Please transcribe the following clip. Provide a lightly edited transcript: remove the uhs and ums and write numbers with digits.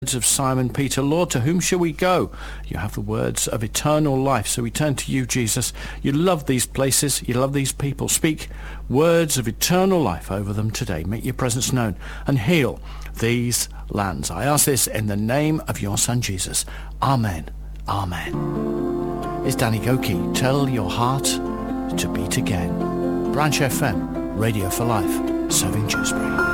Of Simon Peter, Lord, to whom shall we go? You have the words of eternal life, so we turn to you, Jesus. You love these places, you love these people. Speak words of eternal life over them today. Make your presence known and heal these lands. I ask this in the name of your Son, Jesus. Amen. Amen. It's Danny Goki. Tell your heart to beat again. Branch FM, Radio for Life, serving Dewsbury.